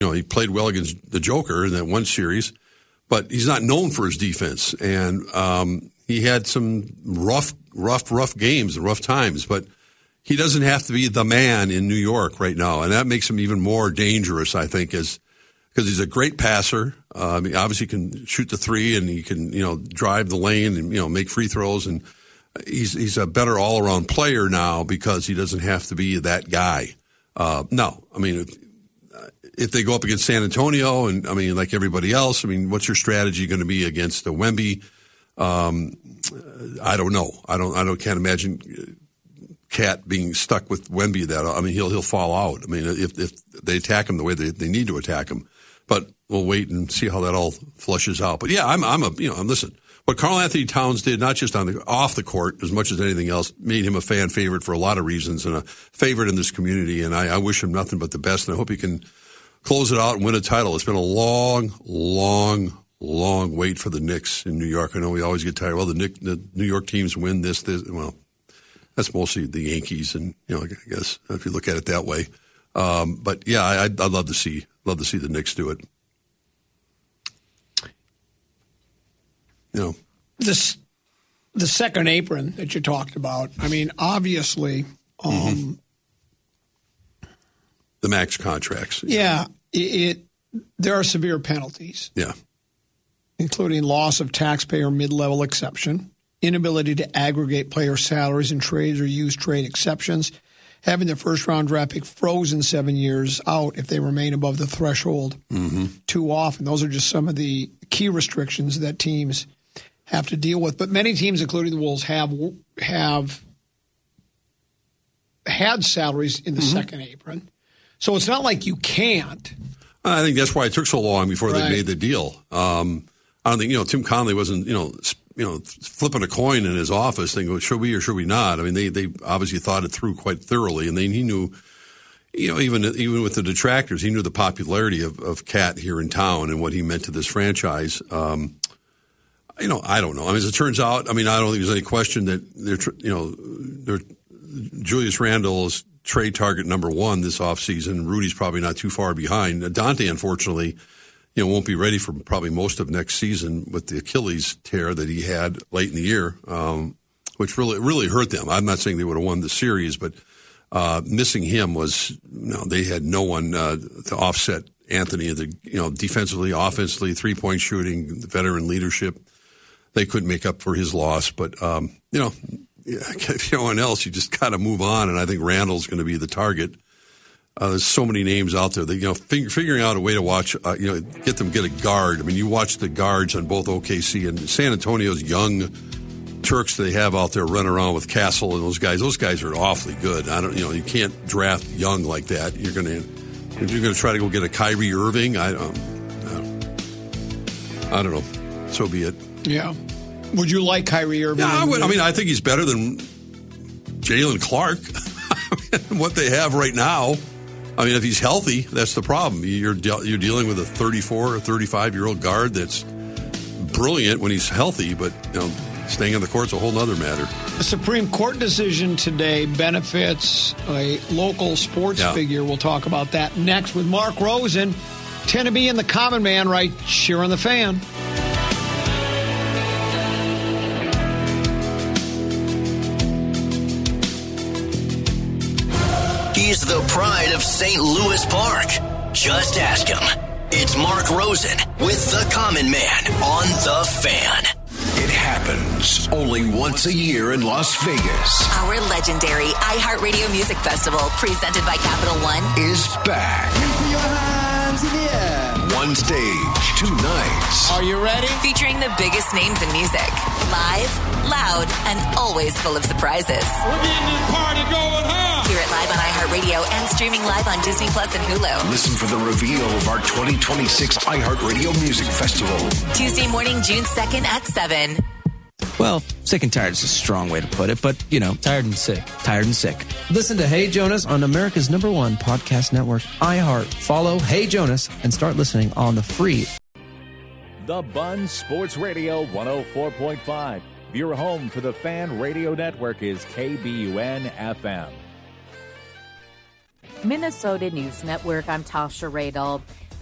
he played well against the Joker in that one series, but he's not known for his defense. And he had some rough games and rough times, but he doesn't have to be the man in New York right now. And that makes him even more dangerous, I think, because he's a great passer. He obviously can shoot the three, and he can, drive the lane and, make free throws. And he's a better all-around player now because he doesn't have to be that guy. No, I mean, if they go up against San Antonio, and I mean, like everybody else, I mean, what's your strategy going to be against the Wemby? I don't know. Can't imagine Cat being stuck with Wemby. He'll fall out. I mean, if they attack him the way they need to attack him, but we'll wait and see how that all flushes out. But yeah, listen. What Karl Anthony Towns did, not just off the court as much as anything else, made him a fan favorite for a lot of reasons and a favorite in this community. And I wish him nothing but the best. And I hope he can close it out and win a title. It's been a long wait for the Knicks in New York. I know we always get tired. Well, the New York teams win this. Well, that's mostly the Yankees, and I guess if you look at it that way. But yeah, I'd love to see the Knicks do it. The second apron that you talked about. I mean, obviously, the max contracts. Yeah, there are severe penalties. Yeah, including loss of taxpayer mid-level exception, inability to aggregate player salaries in trades or use trade exceptions, having their first-round draft pick frozen 7 years out if they remain above the threshold too often. Those are just some of the key restrictions that teams have to deal with. But many teams, including the Wolves, have had salaries in the second apron. So it's not like you can't. I think that's why it took so long before they made the deal. I don't think, Tim Connelly wasn't, flipping a coin in his office thinking, should we or should we not? I mean, they obviously thought it through quite thoroughly, and he knew, even with the detractors, he knew the popularity of Cat here in town and what he meant to this franchise. I don't know. I mean, as it turns out, I don't think there's any question that Julius Randle is trade target number one this offseason. Rudy's probably not too far behind. Dante, unfortunately, won't be ready for probably most of next season with the Achilles tear that he had late in the year, which really hurt them. I'm not saying they would have won the series, but missing him was, they had no one to offset Anthony, defensively, offensively, 3-point shooting, veteran leadership. They couldn't make up for his loss, but if no one else, you just got to move on. And I think Randall's going to be the target. There's so many names out there that, figuring out a way to watch, get a guard. I mean, you watch the guards on both OKC and San Antonio's young Turks they have out there running around with Castle and those guys. Those guys are awfully good. You can't draft young like that. If you're going to try to go get a Kyrie Irving, I don't know. So be it. Yeah. Would you like Kyrie Irving? Yeah, I would. I think he's better than Jalen Clark. What they have right now. If he's healthy, that's the problem. You're dealing with a 34 or 35-year-old guard that's brilliant when he's healthy, but staying on the court's a whole other matter. The Supreme Court decision today benefits a local sports figure. We'll talk about that next with Mark Rosen. Tenneby and the Common Man right here on The Fan. He's the pride of St. Louis Park. Just ask him. It's Mark Rosen with the Common Man on The Fan. It happens only once a year in Las Vegas. Our legendary iHeartRadio Music Festival, presented by Capital One, is back. Your hands in the air. One stage, 2 nights. Are you ready? featuring the biggest names in music. Live, loud, and always full of surprises. We're getting this party going, huh? Hear it live on iHeartRadio and streaming live on Disney Plus and Hulu. Listen for the reveal of our 2026 iHeartRadio Music Festival. Tuesday morning, June 2nd at 7. Well, sick and tired is a strong way to put it, but, tired and sick. Tired and sick. Listen to Hey Jonas on America's #1 podcast network, iHeart. Follow Hey Jonas and start listening on the free. The Bun Sports Radio 104.5. Your home for the Fan Radio Network is KBUN-FM. Minnesota News Network, I'm Tasha Radel.